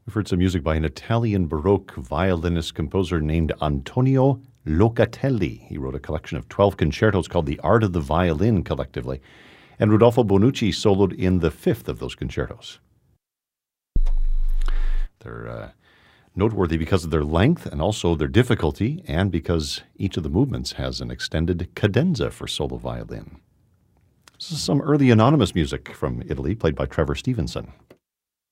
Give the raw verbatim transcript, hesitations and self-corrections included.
We've heard some music by an Italian Baroque violinist-composer named Antonio Locatelli. He wrote a collection of twelve concertos called The Art of the Violin collectively, and Rodolfo Bonucci soloed in the fifth of those concertos. They're uh, noteworthy because of their length and also their difficulty, and because each of the movements has an extended cadenza for solo violin. This is some early anonymous music from Italy played by Trevor Stevenson.